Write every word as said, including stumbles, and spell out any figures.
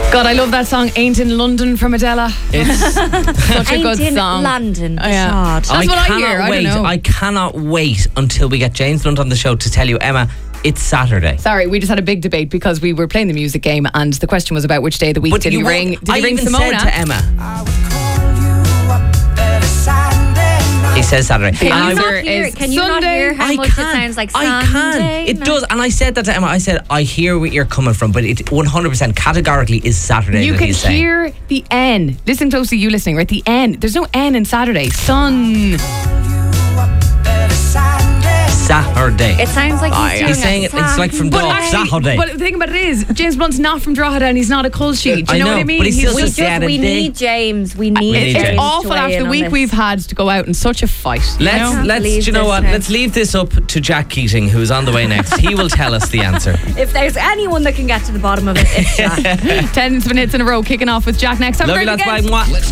God, I love that song, Ain't in London from Adela. It's such a Ain't good in song. London. Oh, yeah. God. That's what I cannot hear, I wait. don't know. I cannot wait until we get James Blunt on the show to tell you, Emma, it's Saturday. Sorry, we just had a big debate because we were playing the music game and the question was about which day of the week But did you he won't- ring did I he ring even Simona? said to Emma, he says Saturday. The And I answer will- Hear, is can you not Sunday. hear how I much can. it sounds like I Sunday? can. It No. does. And I said that to Emma. I said, I hear where you're coming from, but it one hundred percent categorically is Saturday. You that can he's saying. hear the N. Listen closely, you listening, right? The N. There's no N in Saturday. Sun. Saturday. It sounds like he's Aye, doing he's a saying it- it's like from Sunday. Dog. Saturday. But the thing about it is, James Blunt's not from Drogheda and he's not a Culshi. Do you I know, know, what I mean? but he still We says just we Saturday. need James. We need, We need James. James. It's awful to weigh after in the on week this. we've had to go out in such a fight. you Let's know? let's Leave do you know this what? now. Let's leave this up to Jack Keating, who's on the way next. He will tell us the answer. If there's anyone that can get to the bottom of it, it's Jack. Ten hits in a row, kicking off with Jack next. Have a Love you, great lads. weekend. Bye. Mwah.